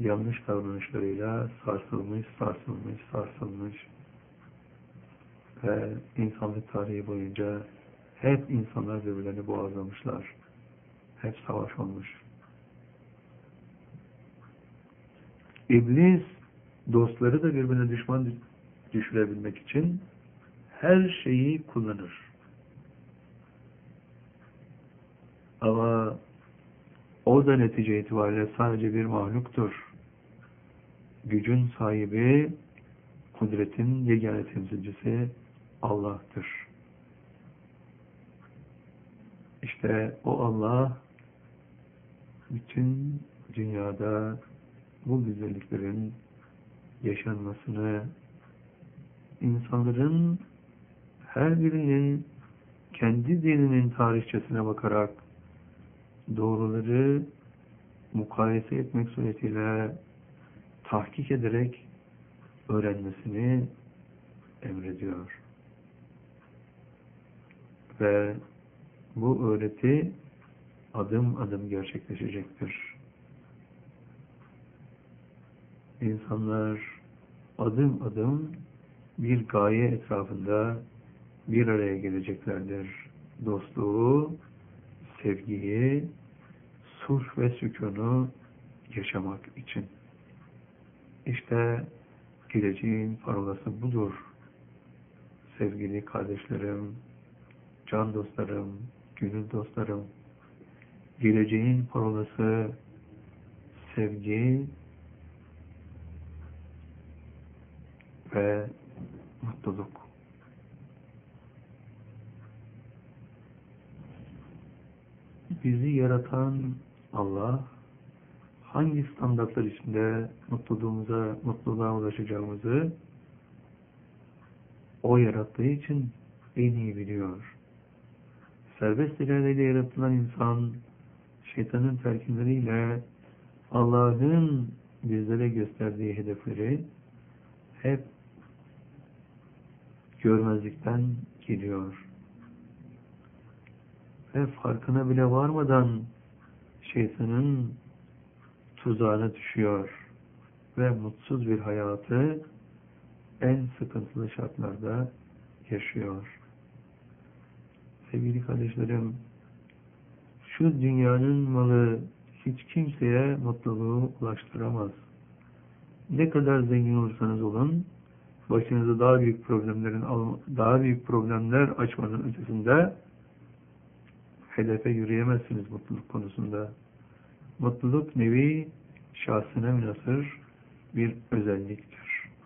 yanlış davranışlarıyla sarsılmış ve insanlık tarihi boyunca hep insanlar birbirlerini boğazlamışlar. Hep savaş olmuş. İblis dostları da birbirine düşman düşürebilmek için her şeyi kullanır. Ama o da netice itibariyle sadece bir mahluktur. Gücün sahibi, kudretin yegane temsilcisi Allah'tır. İşte o Allah bütün dünyada bu güzelliklerin yaşanmasını, insanların her birinin kendi dininin tarihçesine bakarak doğruları mukayese etmek suretiyle tahkik ederek öğrenmesini emrediyor. Ve bu öğreti adım adım gerçekleşecektir. İnsanlar adım adım bir gaye etrafında bir araya geleceklerdir. Dostluğu, sevgiyi, sulh ve sükûnu yaşamak için. İşte geleceğin parolası budur. Sevgili kardeşlerim, can dostlarım, gönül dostlarım, geleceğin parolası sevgi ve mutluluk. Bizi yaratan Allah hangi standartlar içinde mutluluğa ulaşacağımızı O yarattığı için en iyi biliyor. Serbest iradeyle yaratılan insan şeytanın telkinleriyle Allah'ın bizlere gösterdiği hedefleri hep görmezlikten geliyor. Ve farkına bile varmadan şeytanın tuzağına düşüyor ve mutsuz bir hayatı en sıkıntılı şartlarda yaşıyor. Sevgili kardeşlerim, şu dünyanın malı hiç kimseye mutluluğu ulaştıramaz. Ne kadar zengin olursanız olun, başınıza daha büyük problemler açmanın ötesinde hedefe yürüyemezsiniz mutluluk konusunda. Mutluluk nevi şahsına münhasır bir özelliktir.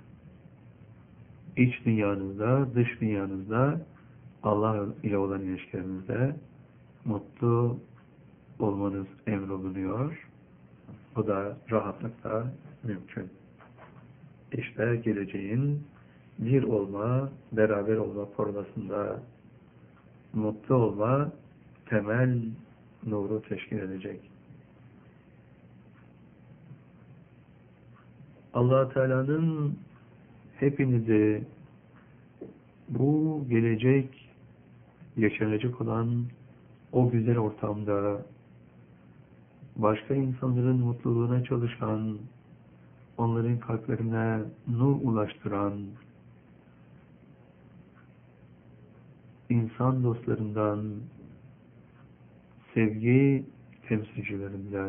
İç dünyanızda, dış dünyanızda, Allah ile olan ilişkilerinizde mutlu olmanız emrolunuyor. Bu da rahatlıkla mümkün. İşte geleceğin bir olma, beraber olma parolasında mutlu olma temel nuru teşkil edecek. Allah Teala'nın hepinizi bu gelecek yaşanacak olan o güzel ortamda başka insanların mutluluğuna çalışan, onların kalplerine nur ulaştıran insan dostlarından, sevgi temsilcilerinden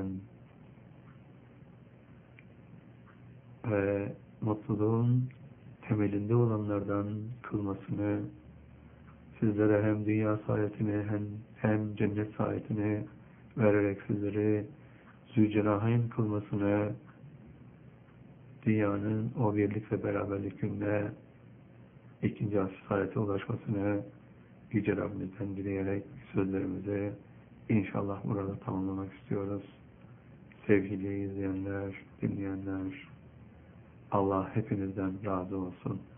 ve mutluluğun temelinde olanlardan kılmasını, sizlere hem dünya saadetini hem cennet saadetini vererek sizleri Zülcenahayn kılmasını, dünyanın o birlik ve beraberlik gününe ikinci asr saadete ulaşmasını Yüce Rabbimizden dileyerek sözlerimizi inşallah burada tamamlamak istiyoruz. Sevgili izleyenler, dinleyenler, Allah hepinizden razı olsun.